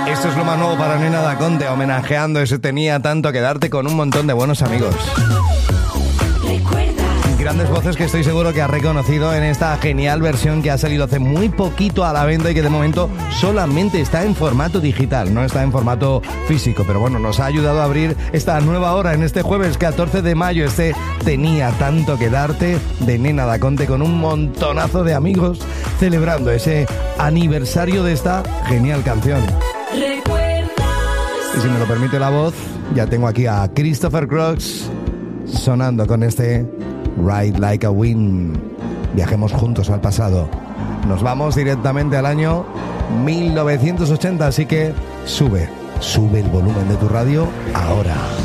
Esto es lo más nuevo para Nena Da Conte, homenajeando ese Tenía tanto que darte con un montón de buenos amigos. Grandes voces que estoy seguro que has reconocido en esta genial versión que ha salido hace muy poquito a la venta y que de momento solamente está en formato digital, no está en formato físico, pero bueno, nos ha ayudado a abrir esta nueva hora en este jueves 14 de mayo, este Tenía tanto que darte de Nena Da Conte con un montonazo de amigos celebrando ese aniversario de esta genial canción. Y si me lo permite la voz, ya tengo aquí a Christopher Cross sonando con este Ride Like a Wind. Viajemos juntos al pasado. Nos vamos directamente al año 1980, así que sube el volumen de tu radio ahora.